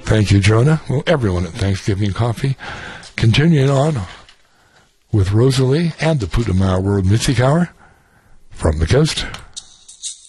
Thank you, Jonah. Well, everyone at Thanksgiving Coffee. Continuing on with Rosalie and the Putumayo World Music Hour from the coast.